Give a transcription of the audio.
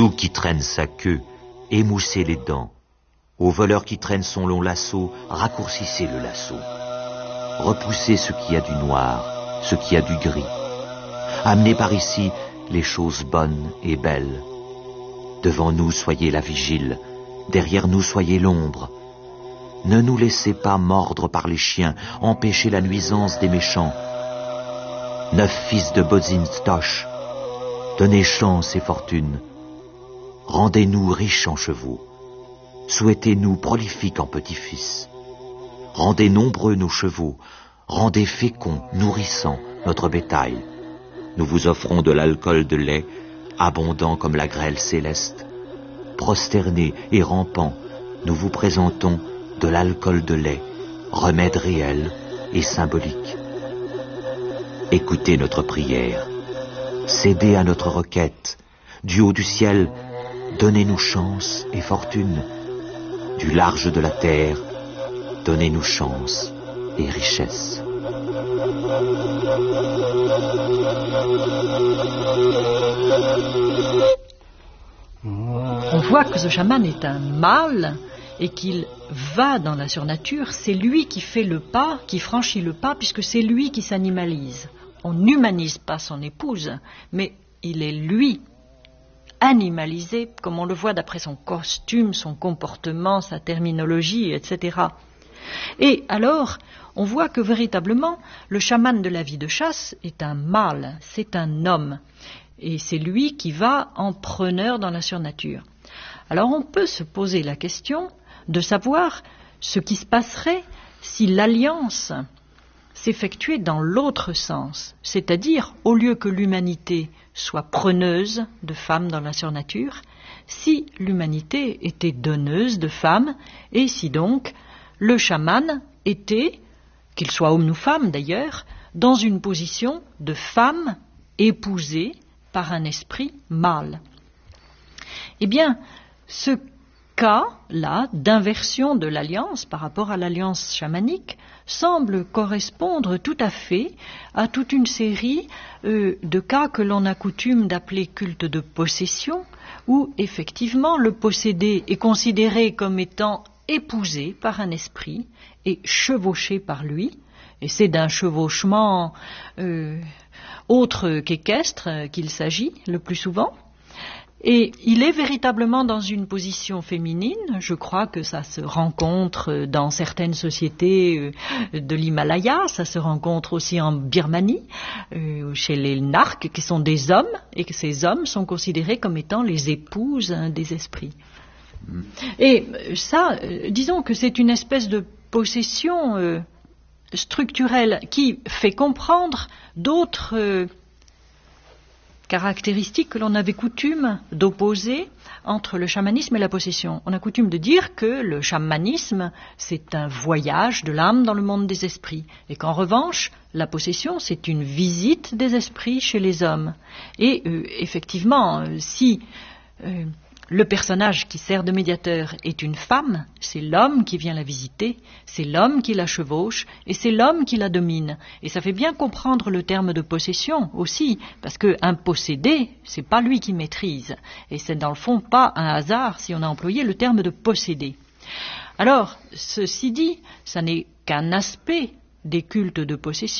loup qui traîne sa queue, émoussez les dents. Au voleur qui traîne son long lasso, raccourcissez le lasso. Repoussez ce qui a du noir, ce qui a du gris. Amenez par ici les choses bonnes et belles. Devant nous, soyez la vigile, derrière nous, soyez l'ombre. Ne nous laissez pas mordre par les chiens, empêchez la nuisance des méchants. 9 fils de Bodzinstoch, donnez chance et fortune. Rendez-nous riches en chevaux, souhaitez-nous prolifiques en petits-fils. Rendez nombreux nos chevaux, rendez féconds, nourrissants notre bétail. Nous vous offrons de l'alcool de lait, abondant comme la grêle céleste. Prosternés et rampants, nous vous présentons de l'alcool de lait, remède réel et symbolique. Écoutez notre prière, cédez à notre requête. Du haut du ciel, donnez-nous chance et fortune. Du large de la terre, donnez-nous chance et richesse. On voit que ce chaman est un mâle et qu'il va dans la surnature. C'est lui qui fait le pas, qui franchit le pas, puisque c'est lui qui s'animalise. On n'humanise pas son épouse, mais il est lui animalisé, comme on le voit d'après son costume, son comportement, sa terminologie, etc. Et alors, on voit que véritablement, le chaman de la vie de chasse est un mâle, c'est un homme. Et c'est lui qui va en preneur dans la surnature. Alors on peut se poser la question de savoir ce qui se passerait si l'alliance s'effectuait dans l'autre sens, c'est-à-dire au lieu que l'humanité soit preneuse de femmes dans la surnature, si l'humanité était donneuse de femmes, et si donc le chaman était, qu'il soit homme ou femme d'ailleurs, dans une position de femme épousée par un esprit mâle. Eh bien, ce cas-là d'inversion de l'alliance par rapport à l'alliance chamanique semble correspondre tout à fait à toute une série de cas que l'on a coutume d'appeler culte de possession, où effectivement le possédé est considéré comme étant épousé par un esprit et chevauché par lui, et c'est d'un chevauchement autre qu'équestre qu'il s'agit le plus souvent. Et il est véritablement dans une position féminine. Je crois que ça se rencontre dans certaines sociétés de l'Himalaya, ça se rencontre aussi en Birmanie, chez les narques, qui sont des hommes, et que ces hommes sont considérés comme étant les épouses des esprits. Et ça, disons que c'est une espèce de possession structurelle qui fait comprendre d'autres caractéristiques que l'on avait coutume d'opposer entre le chamanisme et la possession. On a coutume de dire que le chamanisme, c'est un voyage de l'âme dans le monde des esprits, et qu'en revanche, la possession, c'est une visite des esprits chez les hommes. Et effectivement, si le personnage qui sert de médiateur est une femme, c'est l'homme qui vient la visiter, c'est l'homme qui la chevauche, et c'est l'homme qui la domine. Et ça fait bien comprendre le terme de possession aussi, parce qu'un possédé, c'est pas lui qui maîtrise. Et c'est dans le fond pas un hasard si on a employé le terme de possédé. Alors, ceci dit, ça n'est qu'un aspect des cultes de possession.